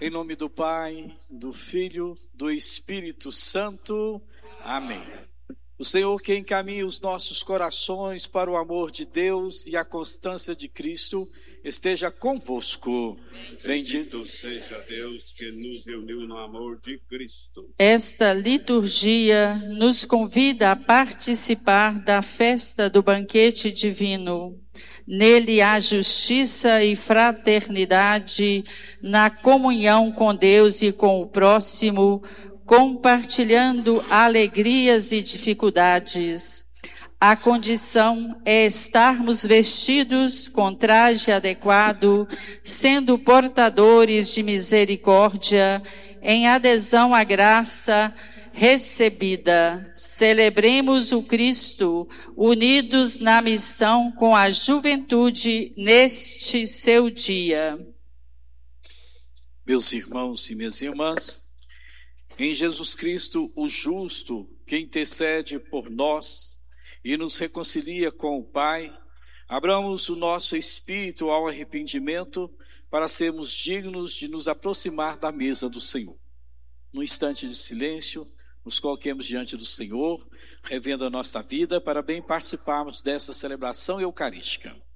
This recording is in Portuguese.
Em nome do Pai, do Filho, do Espírito Santo. Amém. O Senhor que encaminha os nossos corações para o amor de Deus e a constância de Cristo, esteja convosco. Bendito seja Deus que nos reuniu no amor de Cristo. Esta liturgia nos convida a participar da festa do banquete divino. Nele há justiça e fraternidade na comunhão com Deus e com o próximo, compartilhando alegrias e dificuldades. A condição é estarmos vestidos com traje adequado, sendo portadores de misericórdia, em adesão à graça recebida. Celebremos o Cristo, unidos na missão com a juventude neste seu dia. Meus irmãos e minhas irmãs, em Jesus Cristo, o justo, que intercede por nós e nos reconcilia com o Pai, abramos o nosso espírito ao arrependimento para sermos dignos de nos aproximar da mesa do Senhor. Num instante de silêncio, nos coloquemos diante do Senhor, revendo a nossa vida para bem participarmos dessa celebração eucarística.